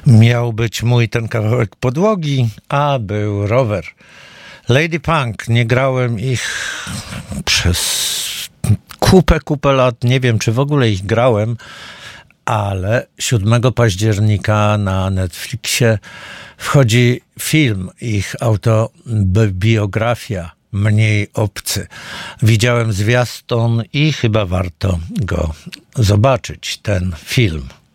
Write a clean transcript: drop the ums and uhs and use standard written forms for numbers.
Miał być mój ten kawałek podłogi, a był rower. Lady Punk, nie grałem ich przez kupę lat, nie wiem czy w ogóle ich grałem, ale 7 października na Netflixie wchodzi film, ich autobiografia, Mniej obcy. Widziałem zwiastun i chyba warto go zobaczyć, ten film.